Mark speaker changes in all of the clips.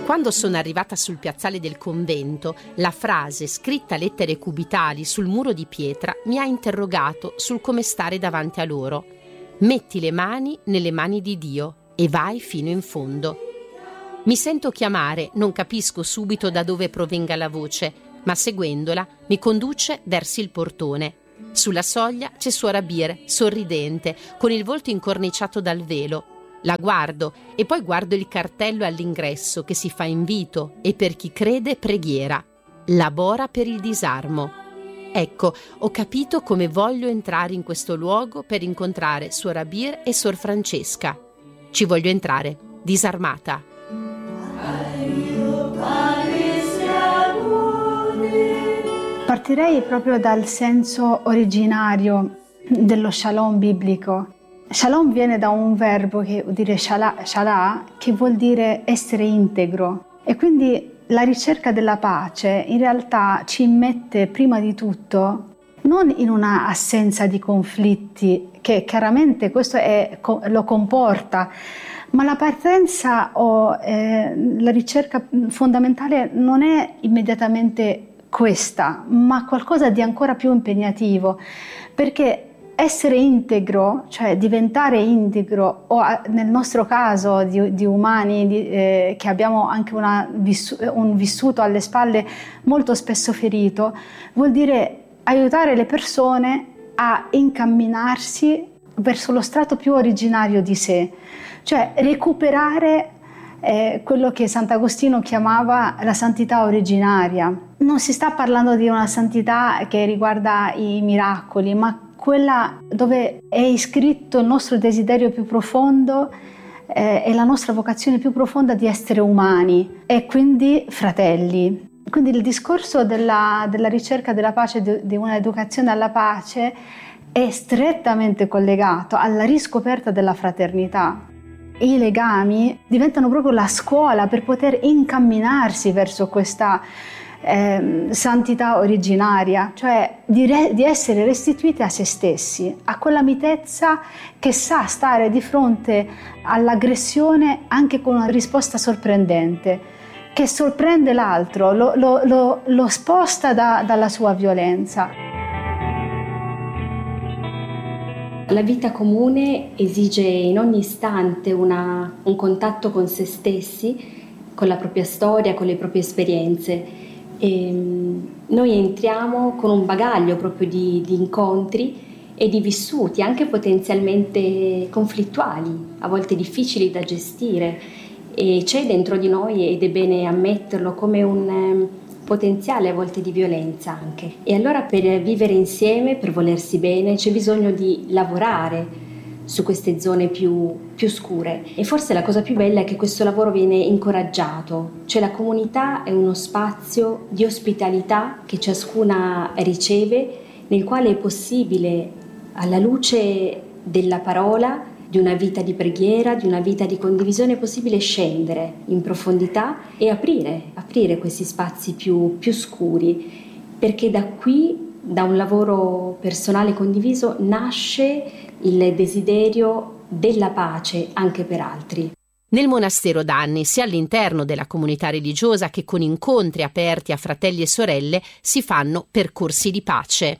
Speaker 1: Quando sono arrivata sul piazzale del convento, la frase scritta a lettere cubitali sul muro di pietra mi ha interrogato sul come stare davanti a loro. Metti le mani nelle mani di Dio e vai fino in fondo. Mi sento chiamare, non capisco subito da dove provenga la voce, ma seguendola mi conduce verso il portone. Sulla soglia c'è suora Bir, sorridente, con il volto incorniciato dal velo. La guardo e poi guardo il cartello all'ingresso che si fa invito e per chi crede preghiera. Labora per il disarmo. Ecco, ho capito come voglio entrare in questo luogo per incontrare suora Bir e sor Francesca. Ci voglio entrare, disarmata.
Speaker 2: Partirei proprio dal senso originario dello shalom biblico. Shalom viene da un verbo che vuol dire shalah, che vuol dire essere integro. E quindi la ricerca della pace in realtà ci mette prima di tutto non in una assenza di conflitti, che chiaramente questo lo comporta, ma la partenza o la ricerca fondamentale non è immediatamente questa, ma qualcosa di ancora più impegnativo, perché essere integro, cioè diventare integro, o nel nostro caso di umani che abbiamo anche un vissuto alle spalle molto spesso ferito, vuol dire aiutare le persone a incamminarsi verso lo strato più originario di sé, cioè recuperare quello che Sant'Agostino chiamava la santità originaria. Non si sta parlando di una santità che riguarda i miracoli, ma quella dove è iscritto il nostro desiderio più profondo e la nostra vocazione più profonda di essere umani e quindi fratelli. Quindi il discorso della ricerca della pace, di una educazione alla pace, è strettamente collegato alla riscoperta della fraternità. I legami diventano proprio la scuola per poter incamminarsi verso questa santità originaria, cioè di essere restituiti a se stessi, a quella mitezza che sa stare di fronte all'aggressione anche con una risposta sorprendente, che sorprende l'altro, lo sposta dalla sua violenza.
Speaker 3: La vita comune esige in ogni istante un contatto con se stessi, con la propria storia, con le proprie esperienze. E noi entriamo con un bagaglio proprio di incontri e di vissuti, anche potenzialmente conflittuali, a volte difficili da gestire, e c'è dentro di noi, ed è bene ammetterlo, come un potenziale a volte di violenza anche. E allora per vivere insieme, per volersi bene, c'è bisogno di lavorare su queste zone più scure, e forse la cosa più bella è che questo lavoro viene incoraggiato, cioè la comunità è uno spazio di ospitalità che ciascuna riceve, nel quale è possibile, alla luce della parola, di una vita di preghiera, di una vita di condivisione, è possibile scendere in profondità e aprire questi spazi più scuri, perché da qui, da un lavoro personale condiviso, nasce il desiderio della pace anche per altri.
Speaker 1: Nel monastero da anni, sia all'interno della comunità religiosa che con incontri aperti a fratelli e sorelle, si fanno percorsi di pace.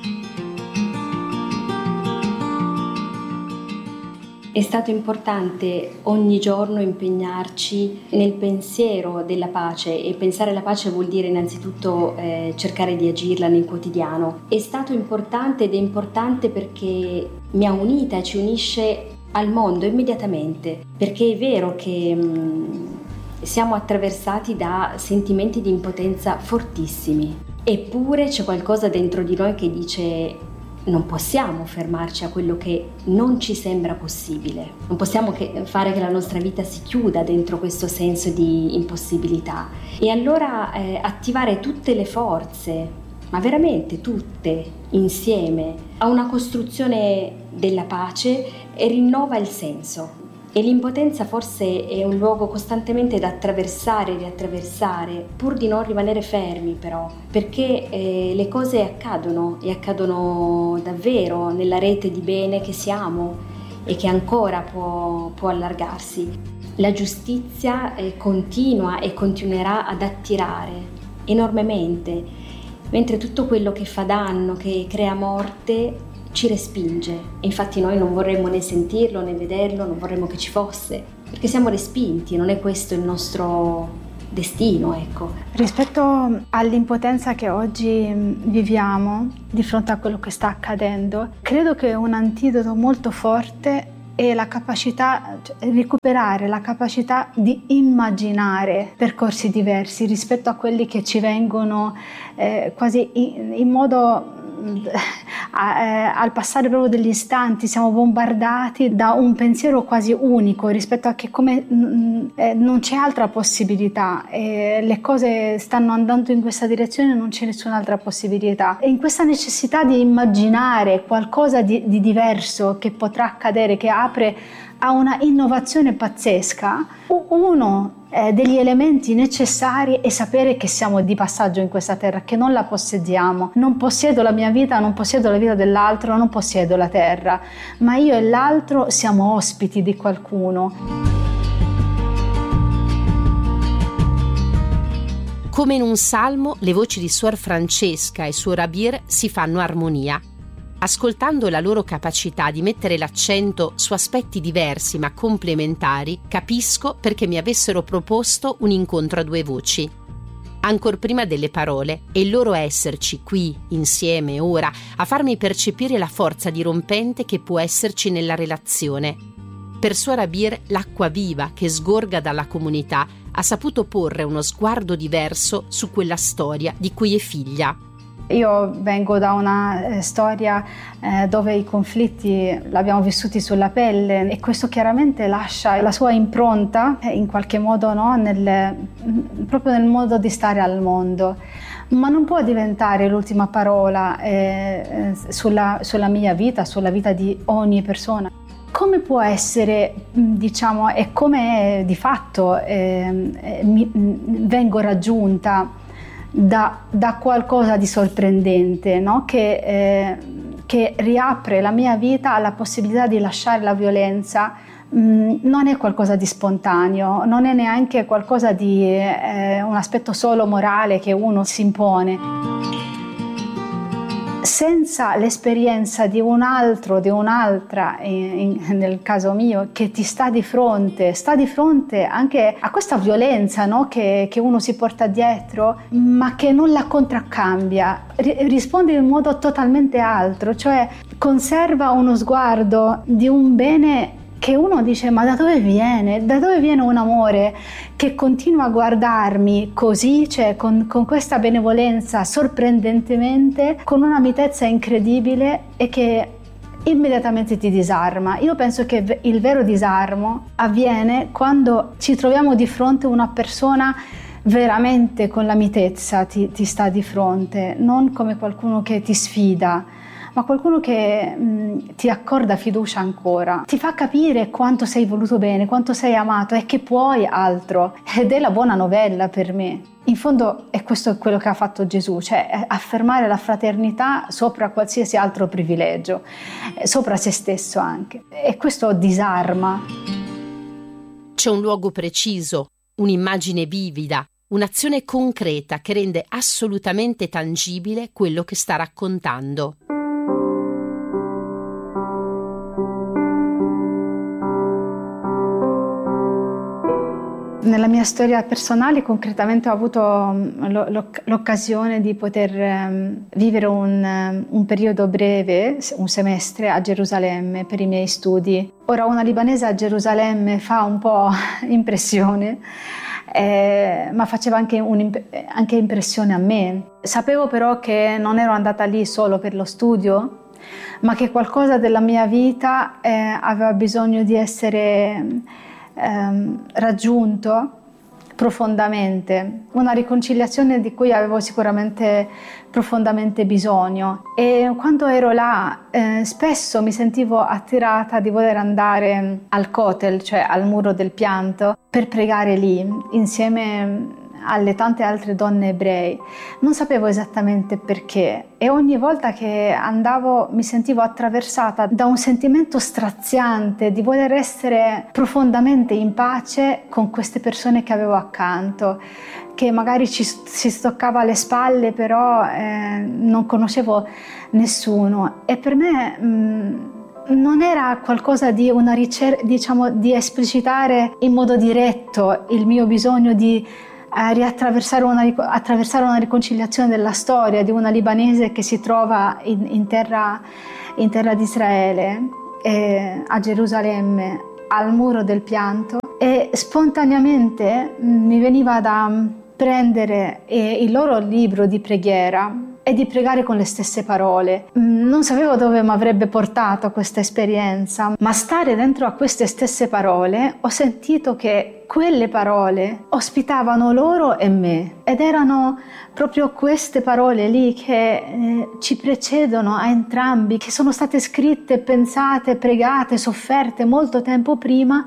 Speaker 3: È stato importante ogni giorno impegnarci nel pensiero della pace, e pensare alla pace vuol dire innanzitutto cercare di agirla nel quotidiano. È stato importante ed è importante perché mi ha unita e ci unisce al mondo immediatamente, perché è vero che siamo attraversati da sentimenti di impotenza fortissimi, eppure c'è qualcosa dentro di noi che dice: non possiamo fermarci a quello che non ci sembra possibile, non possiamo fare che la nostra vita si chiuda dentro questo senso di impossibilità, e allora attivare tutte le forze, ma veramente tutte insieme, a una costruzione della pace, e rinnova il senso. E l'impotenza forse è un luogo costantemente da attraversare e riattraversare, pur di non rimanere fermi però, perché le cose accadono, e accadono davvero nella rete di bene che siamo e che ancora può allargarsi. La giustizia continua e continuerà ad attirare enormemente, mentre tutto quello che fa danno, che crea morte, ci respinge. E infatti noi non vorremmo né sentirlo né vederlo, non vorremmo che ci fosse, perché siamo respinti, non è questo il nostro destino, ecco.
Speaker 2: Rispetto all'impotenza che oggi viviamo di fronte a quello che sta accadendo, credo che un antidoto molto forte è la capacità, recuperare la capacità di immaginare percorsi diversi rispetto a quelli che ci vengono quasi in modo al passare proprio degli istanti siamo bombardati da un pensiero quasi unico rispetto a che come non c'è altra possibilità, le cose stanno andando in questa direzione, non c'è nessun'altra possibilità, e in questa necessità di immaginare qualcosa di diverso che potrà accadere, che apre a una innovazione pazzesca, uno degli elementi necessari è sapere che siamo di passaggio in questa terra, che non la possediamo. Non possiedo la mia vita, non possiedo la vita dell'altro, non possiedo la terra, ma io e l'altro siamo ospiti di qualcuno.
Speaker 1: Come in un salmo, le voci di Suor Francesca e Suor Abir si fanno armonia. Ascoltando la loro capacità di mettere l'accento su aspetti diversi ma complementari, capisco perché mi avessero proposto un incontro a due voci. Ancor prima delle parole, è il loro esserci qui, insieme, ora, a farmi percepire la forza dirompente che può esserci nella relazione. Per Suor Abir, l'acqua viva che sgorga dalla comunità ha saputo porre uno sguardo diverso su quella storia di cui è figlia.
Speaker 2: Io vengo da una storia dove i conflitti l'abbiamo vissuti sulla pelle, e questo chiaramente lascia la sua impronta in qualche modo, no? Proprio nel modo di stare al mondo, ma non può diventare l'ultima parola sulla mia vita, sulla vita di ogni persona. Come può essere, diciamo, e come di fatto vengo raggiunta da qualcosa di sorprendente, no? Che riapre la mia vita alla possibilità di lasciare la violenza. Non è qualcosa di spontaneo, non è neanche qualcosa di un aspetto solo morale che uno si impone. Senza l'esperienza di un altro, di un'altra, nel caso mio, che ti sta di fronte anche a questa violenza, no? che uno si porta dietro, ma che non la contraccambia, risponde in un modo totalmente altro, cioè conserva uno sguardo di un bene che uno dice: ma da dove viene? Da dove viene un amore che continua a guardarmi così, cioè con questa benevolenza sorprendentemente, con una mitezza incredibile, e che immediatamente ti disarma. Io penso che il vero disarmo avviene quando ci troviamo di fronte a una persona veramente con la mitezza ti sta di fronte, non come qualcuno che ti sfida, ma qualcuno che ti accorda fiducia ancora, ti fa capire quanto sei voluto bene, quanto sei amato e che puoi altro. Ed è la buona novella per me. In fondo è questo quello che ha fatto Gesù, cioè affermare la fraternità sopra qualsiasi altro privilegio, sopra se stesso anche. E questo disarma.
Speaker 1: C'è un luogo preciso, un'immagine vivida, un'azione concreta che rende assolutamente tangibile quello che sta raccontando.
Speaker 2: Nella mia storia personale, concretamente, ho avuto l'occasione di poter vivere un periodo breve, un semestre a Gerusalemme per i miei studi. Ora, una libanese a Gerusalemme fa un po' impressione, ma faceva anche impressione a me. Sapevo però che non ero andata lì solo per lo studio, ma che qualcosa della mia vita aveva bisogno di essere raggiunto profondamente, una riconciliazione di cui avevo sicuramente profondamente bisogno. E quando ero là spesso mi sentivo attirata di voler andare al Kotel, cioè al muro del pianto, per pregare lì insieme alle tante altre donne ebrei. Non sapevo esattamente perché e ogni volta che andavo mi sentivo attraversata da un sentimento straziante di voler essere profondamente in pace con queste persone che avevo accanto, che magari si stoccava alle spalle, però non conoscevo nessuno. E per me non era qualcosa di una ricerca, diciamo, di esplicitare in modo diretto il mio bisogno di attraversare una riconciliazione della storia di una libanese che si trova in terra di Israele, a Gerusalemme, al muro del pianto, e spontaneamente mi veniva da prendere il loro libro di preghiera e di pregare con le stesse parole. Non sapevo dove mi avrebbe portato questa esperienza, ma stare dentro a queste stesse parole ho sentito che quelle parole ospitavano loro e me, ed erano proprio queste parole lì che ci precedono a entrambi, che sono state scritte, pensate, pregate, sofferte molto tempo prima.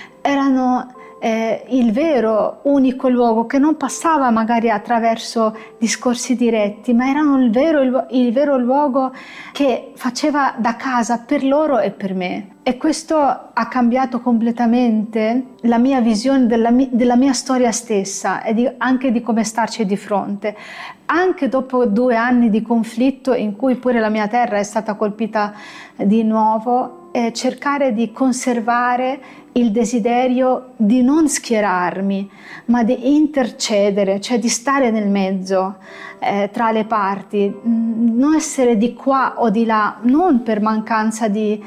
Speaker 2: Erano il vero unico luogo che non passava magari attraverso discorsi diretti, ma erano il vero luogo che faceva da casa per loro e per me. E questo ha cambiato completamente la mia visione della mia storia stessa e anche di come starci di fronte. Anche dopo 2 anni di conflitto in cui pure la mia terra è stata colpita di nuovo, cercare di conservare il desiderio di non schierarmi, ma di intercedere, cioè di stare nel mezzo tra le parti, non essere di qua o di là, non per mancanza di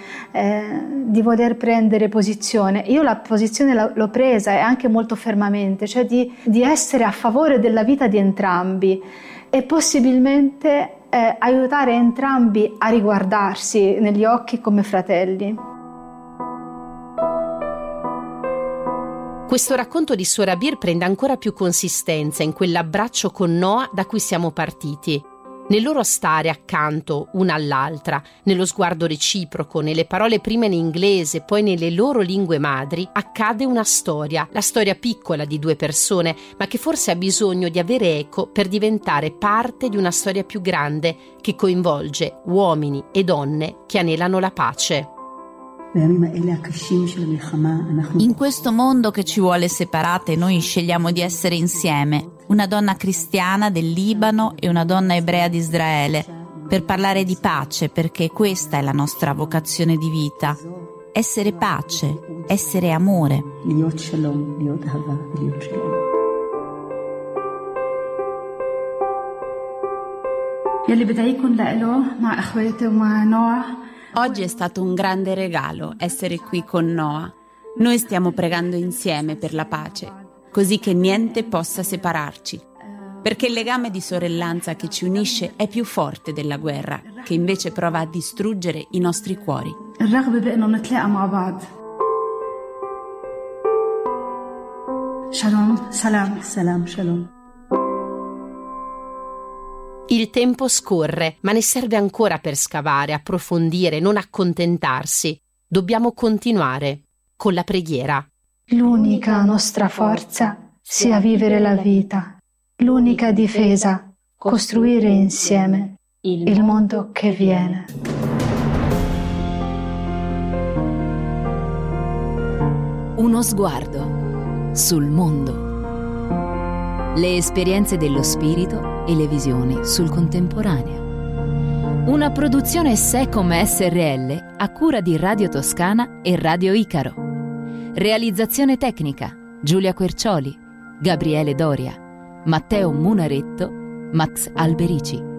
Speaker 2: voler prendere posizione. Io la posizione l'ho presa e anche molto fermamente, cioè di essere a favore della vita di entrambi e possibilmente aiutare entrambi a riguardarsi negli occhi come fratelli.
Speaker 1: Questo racconto di Suor Abir prende ancora più consistenza in quell'abbraccio con Noa da cui siamo partiti. Nel loro stare accanto una all'altra, nello sguardo reciproco, nelle parole prima in inglese, poi nelle loro lingue madri, accade una storia, la storia piccola di 2 persone, ma che forse ha bisogno di avere eco per diventare parte di una storia più grande che coinvolge uomini e donne che anelano la pace.
Speaker 4: In questo mondo che ci vuole separate, noi scegliamo di essere insieme, una donna cristiana del Libano e una donna ebrea di Israele, per parlare di pace, perché questa è la nostra vocazione di vita. Essere pace, essere amore.
Speaker 5: Oggi è stato un grande regalo essere qui con Noa. Noi stiamo pregando insieme per la pace, così che niente possa separarci, perché il legame di sorellanza che ci unisce è più forte della guerra, che invece prova a distruggere i nostri cuori.
Speaker 2: Shalom, salam, salam, shalom.
Speaker 1: Il tempo scorre, ma ne serve ancora per scavare, approfondire, non accontentarsi. Dobbiamo continuare con la preghiera.
Speaker 2: L'unica nostra forza sia vivere la vita, l'unica difesa, costruire insieme il mondo che viene.
Speaker 6: Uno sguardo sul mondo. Le esperienze dello spirito e le visioni sul contemporaneo. Una produzione Secom SRL a cura di Radio Toscana e Radio Icaro. Realizzazione tecnica Giulia Quercioli, Gabriele Doria, Matteo Munaretto, Max Alberici.